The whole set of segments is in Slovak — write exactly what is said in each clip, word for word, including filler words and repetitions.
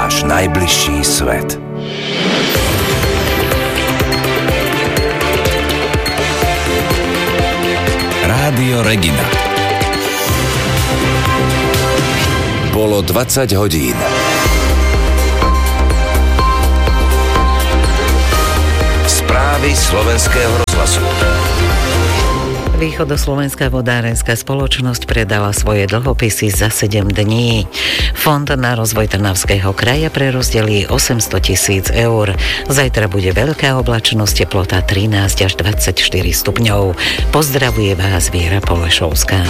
náš najbližší svet. Rádio Regina. Bolo dvadsať hodín. Správy slovenského rozhlasu. Východoslovenská vodárenská spoločnosť predala svoje dlhopisy za sedem dní. Fond na rozvoj Trnavského kraja prerozdelí osemsto tisíc eur. Zajtra bude veľká oblačnosť, teplota trinásť až dvadsaťštyri stupňov. Pozdravuje vás Viera Polešovská.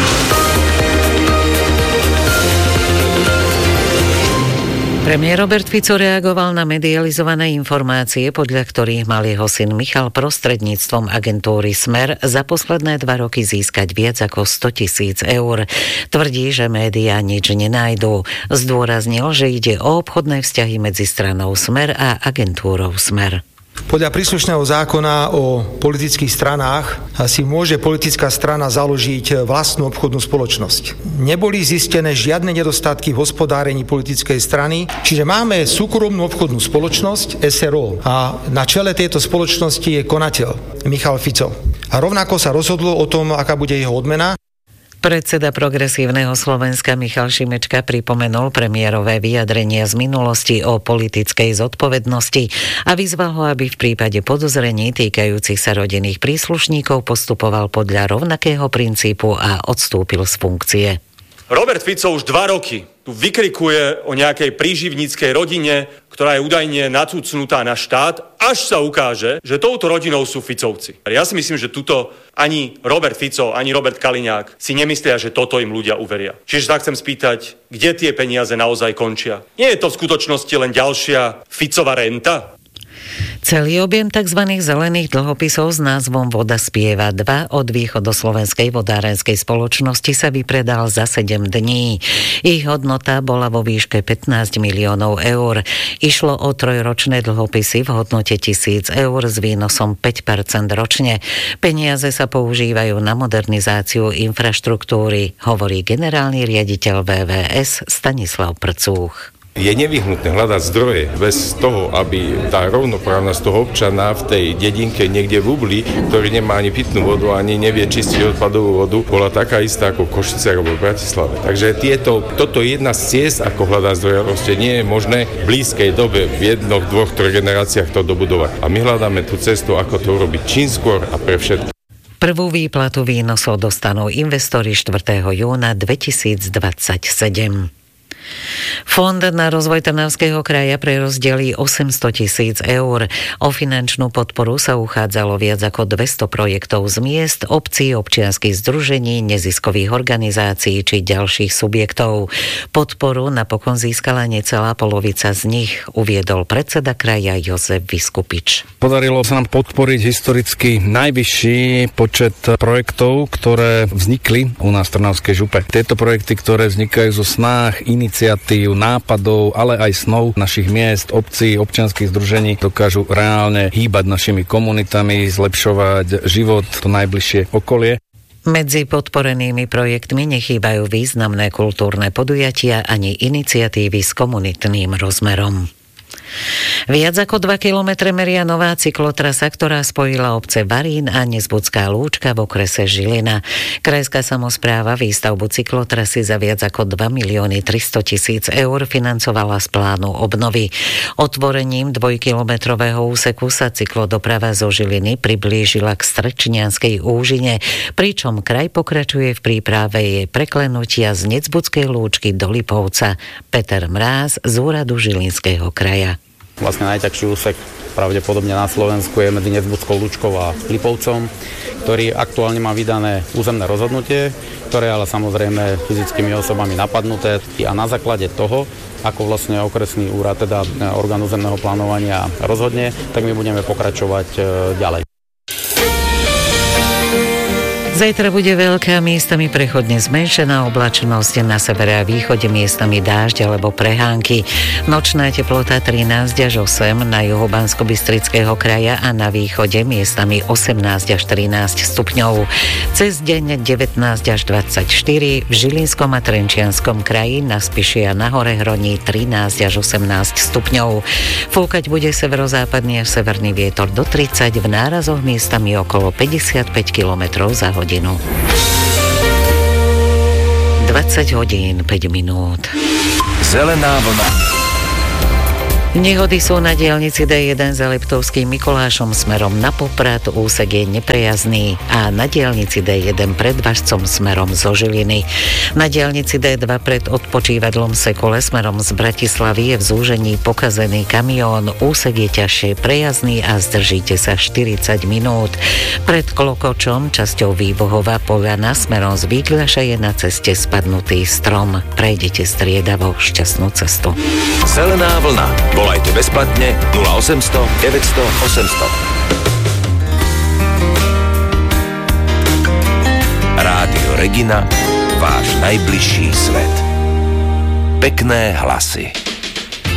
Premiér Robert Fico reagoval na medializované informácie, podľa ktorých mal jeho syn Michal prostredníctvom agentúry Smer za posledné dva roky získať viac ako sto tisíc eur. Tvrdí, že médiá nič nenájdú. Zdôraznil, že ide o obchodné vzťahy medzi stranou Smer a agentúrou Smer. Podľa príslušného zákona o politických stranách si môže politická strana založiť vlastnú obchodnú spoločnosť. Neboli zistené žiadne nedostatky v hospodárení politickej strany, čiže máme súkromnú obchodnú spoločnosť es er ó a na čele tejto spoločnosti je konateľ Michal Fico. A rovnako sa rozhodlo o tom, aká bude jeho odmena. Predseda Progresívneho Slovenska Michal Šimečka pripomenul premiérové vyjadrenia z minulosti o politickej zodpovednosti a vyzval ho, aby v prípade podozrení týkajúcich sa rodinných príslušníkov postupoval podľa rovnakého princípu a odstúpil z funkcie. Robert Fico už dva roky tu vykrikuje o nejakej príživníckej rodine, ktorá je údajne nacúcnutá na štát, až sa ukáže, že touto rodinou sú Ficovci. Ja si myslím, že tuto ani Robert Fico, ani Robert Kaliňák si nemyslia, že toto im ľudia uveria. Čiže sa chcem spýtať, kde tie peniaze naozaj končia? Nie je to v skutočnosti len ďalšia Ficova renta? Celý objem tzv. Zelených dlhopisov s názvom Voda spieva dva od Východoslovenskej vodárenskej spoločnosti sa vypredal za sedem dní. Ich hodnota bola vo výške pätnásť miliónov eur. Išlo o trojročné dlhopisy v hodnote tisíc eur s výnosom päť percent ročne. Peniaze sa používajú na modernizáciu infraštruktúry, hovorí generálny riaditeľ vé vé es Stanislav Prcúch. Je nevyhnutné hľadať zdroje bez toho, aby tá rovnoprávnosť toho občana v tej dedinke niekde v Ubli, ktorý nemá ani pitnú vodu, ani nevie čistiť odpadovú vodu, bola taká istá ako Košice alebo v Bratislave. Takže tieto, toto je jedna z ciest, ako hľadať zdroje. Proste nie je možné v blízkej dobe v jednoch, dvoch, troch generáciách to dobudovať. A my hľadáme tú cestu, ako to urobiť čím skôr a pre všetko. Prvú výplatu výnosov dostanú investori štvrtého júna dvetisícdvadsaťsedem. Fond na rozvoj Trnavského kraja prerozdelí osemsto tisíc eur. O finančnú podporu sa uchádzalo viac ako dvesto projektov z miest, obcí, občianskych združení, neziskových organizácií či ďalších subjektov. Podporu napokon získala necelá polovica z nich, uviedol predseda kraja Jozef Viskupič. Podarilo sa nám podporiť historicky najvyšší počet projektov, ktoré vznikli u nás v Trnavskej župe. Tieto projekty, ktoré vznikajú zo snách, iniciatív, nápadov, ale aj snov našich miest, obcí, občianskych združení, dokážu reálne hýbať našimi komunitami, zlepšovať život, to najbližšie okolie. Medzi podporenými projektmi nechýbajú významné kultúrne podujatia ani iniciatívy s komunitným rozmerom. Viac ako dva kilometre meria nová cyklotrasa, ktorá spojila obce Varín a Nezbudská Lúčka v okrese Žilina. Krajská samospráva výstavbu cyklotrasy za viac ako dva milióny tristo tisíc eur financovala z plánu obnovy. Otvorením dvojkilometrového úseku sa cyklodoprava zo Žiliny priblížila k Strečnianskej úžine, pričom kraj pokračuje v príprave jej preklenutia z Nezbudskej Lúčky do Lipovca. Peter Mráz z úradu Žilinského kraja. Vlastne najťažší úsek pravdepodobne na Slovensku je medzi Nezbudskou Lúčkou a Lipovcom, ktorý aktuálne má vydané územné rozhodnutie, ktoré ale samozrejme fyzickými osobami napadnuté a na základe toho, ako vlastne okresný úrad, teda orgán územného plánovania rozhodne, tak my budeme pokračovať ďalej. Zajtra bude veľká, miestami prechodne zmenšená oblačnosť, na severe a východe miestami dážď alebo prehánky. Nočná teplota trinásť až osem, na juhu Banskobystrického kraja a na východe miestami osemnásť až trinásť stupňov. Cez deň devätnásť až dvadsaťštyri, v Žilinskom a Trenčianskom kraji, na Spiši a na Hore Hroní trinásť až osemnásť stupňov. Fúkať bude severozápadný až severný vietor do tridsať, v nárazoch miestami okolo päťdesiatpäť kilometrov za hodinu. dvadsať hodín päť minút. Zelená vlna. Nehody sú na diaľnici dé jeden za Liptovským Mikulášom smerom na Poprad, úsek je neprejazný, a na diaľnici dé jeden pred Važcom smerom zo Žiliny. Na diaľnici dé dva pred odpočívadlom Sekole smerom z Bratislavy je v zúžení pokazený kamión, úsek je ťažšie prejazdný a zdržíte sa štyridsať minút. Pred Klokočom, časťou Výbohová Poľana smerom z Bydľaša je na ceste spadnutý strom. Prejdete striedavo, šťastnú cestu. Zelená vlna. Volajte bezplatne nula osemsto deväťsto osemsto. Rádio Regina, váš najbližší svet. Pekné hlasy.